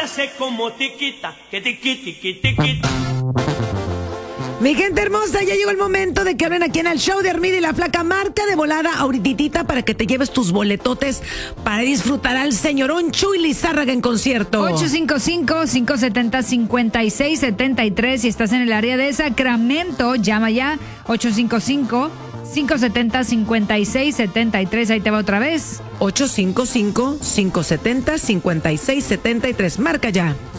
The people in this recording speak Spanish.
hace como tiquita, que tiqui, tiqui, tiquita. Mi gente hermosa, ya llegó el momento de que hablen aquí en el show de Armida y la Flaca. Marca de volada ahorititita para que te lleves tus boletotes para disfrutar al señorón Chuy Lizárraga en concierto. 855-570-5673. Si estás en el área de Sacramento, llama ya. 855-570-5673. Ahí te va otra vez. 855-570-5673. Marca ya.